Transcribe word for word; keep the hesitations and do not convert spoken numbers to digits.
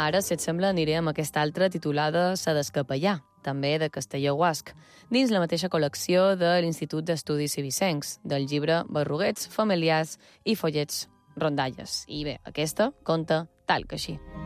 Ara, si et sembla, aniré amb aquesta altra titulada Sa d'Escapellà, també de Castelló Guasc, dins la mateixa col·lecció de l'Institut d'Estudis Civicencs, del llibre Berruguets, familiars i follets rondalles. I bé, aquesta conta tal que així.